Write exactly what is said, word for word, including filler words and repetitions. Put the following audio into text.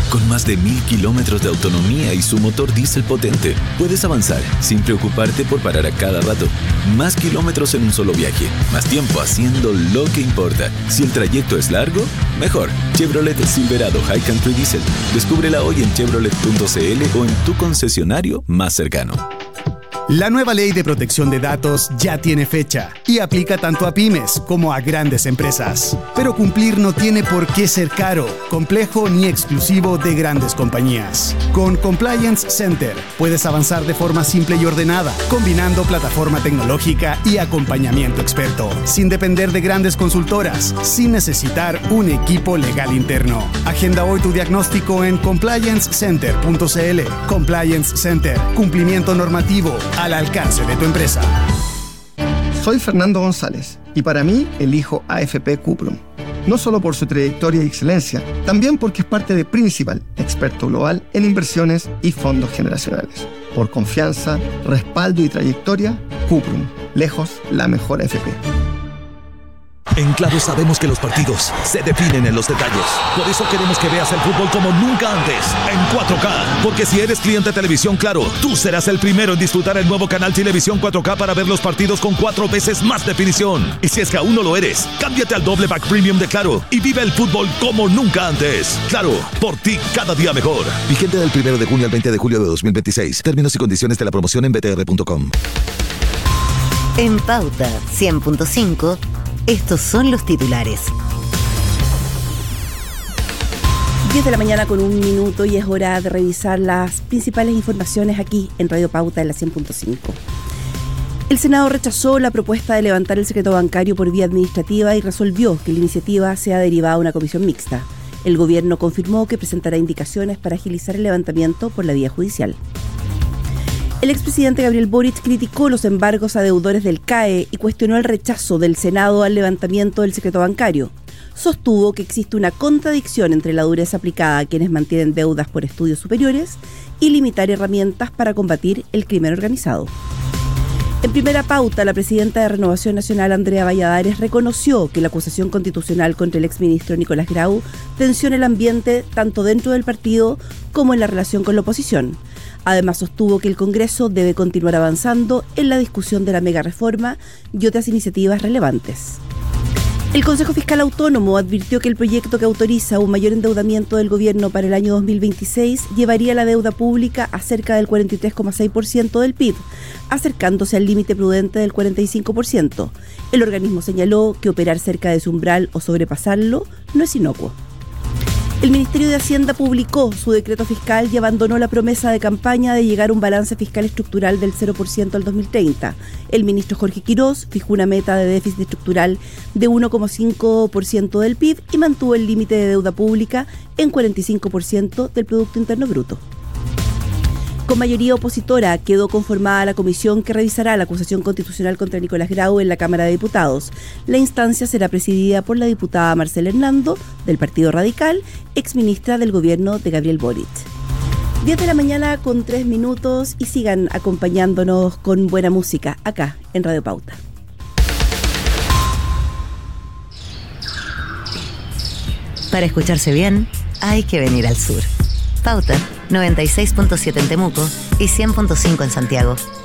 Con más de mil kilómetros de autonomía y su motor diésel potente, puedes avanzar sin preocuparte por parar a cada rato. Más kilómetros en un solo viaje, más tiempo haciendo lo que importa. Si el trayecto es largo, mejor. Chevrolet Silverado High Country Diesel. Descúbrela hoy en chevrolet punto c l o en tu concesionario más cercano. La nueva ley de protección de datos ya tiene fecha y aplica tanto a pymes como a grandes empresas. Pero cumplir no tiene por qué ser caro, complejo ni exclusivo de grandes compañías. Con Compliance Center puedes avanzar de forma simple y ordenada, combinando plataforma tecnológica y acompañamiento experto, sin depender de grandes consultoras, sin necesitar un equipo legal interno. Agenda hoy tu diagnóstico en compliance center punto c l. Compliance Center, cumplimiento normativo al alcance de tu empresa. Soy Fernando González y para mí elijo A F P Cuprum. No solo por su trayectoria y excelencia, también porque es parte de Principal, experto global en inversiones y fondos generacionales. Por confianza, respaldo y trayectoria, Cuprum, lejos la mejor A F P. En Claro sabemos que los partidos se definen en los detalles. Por eso queremos que veas el fútbol como nunca antes, en cuatro K. Porque si eres cliente de Televisión Claro, tú serás el primero en disfrutar el nuevo canal Televisión cuatro K para ver los partidos con cuatro veces más definición. Y si es que aún no lo eres, cámbiate al doble pack premium de Claro y vive el fútbol como nunca antes. Claro, por ti cada día mejor. Vigente del primero de junio al veinte de julio de dos mil veintiséis. Términos y condiciones de la promoción en b t r punto com. En Pauta cien punto cinco, estos son los titulares. diez de la mañana con un minuto y es hora de revisar las principales informaciones aquí en Radio Pauta en la cien punto cinco. El Senado rechazó la propuesta de levantar el secreto bancario por vía administrativa y resolvió que la iniciativa sea derivada a una comisión mixta. El gobierno confirmó que presentará indicaciones para agilizar el levantamiento por la vía judicial. El expresidente Gabriel Boric criticó los embargos a deudores del C A E y cuestionó el rechazo del Senado al levantamiento del secreto bancario. Sostuvo que existe una contradicción entre la dureza aplicada a quienes mantienen deudas por estudios superiores y limitar herramientas para combatir el crimen organizado. En primera pauta, la presidenta de Renovación Nacional, Andrea Valladares, reconoció que la acusación constitucional contra el exministro Nicolás Grau tensiona el ambiente tanto dentro del partido como en la relación con la oposición. Además, sostuvo que el Congreso debe continuar avanzando en la discusión de la megareforma y otras iniciativas relevantes. El Consejo Fiscal Autónomo advirtió que el proyecto que autoriza un mayor endeudamiento del gobierno para el año dos mil veintiséis llevaría la deuda pública a cerca del cuarenta y tres coma seis por ciento del P I B, acercándose al límite prudente del cuarenta y cinco por ciento. El organismo señaló que operar cerca de ese umbral o sobrepasarlo no es inocuo. El Ministerio de Hacienda publicó su decreto fiscal y abandonó la promesa de campaña de llegar a un balance fiscal estructural del cero por ciento al dos mil treinta. El ministro Jorge Quirós fijó una meta de déficit estructural de uno coma cinco por ciento del P I B y mantuvo el límite de deuda pública en cuarenta y cinco por ciento del Producto Interno Bruto. Con mayoría opositora quedó conformada la comisión que revisará la acusación constitucional contra Nicolás Grau en la Cámara de Diputados. La instancia será presidida por la diputada Marcela Hernando, del Partido Radical, exministra del gobierno de Gabriel Boric. diez de la mañana con tres minutos y sigan acompañándonos con buena música acá en Radio Pauta. Para escucharse bien, hay que venir al sur. Pauta noventa y seis punto siete en Temuco y cien punto cinco en Santiago.